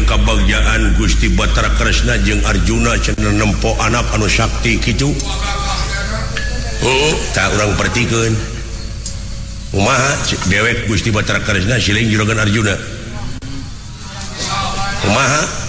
kabagjaan Gusti Bathara Kresna jeung Arjuna cenah nempo anak anu sakti kitu. Tak urang pertikeun. Kumaha dewek Gusti Bathara Kresna siling juragan Arjuna? Kumaha?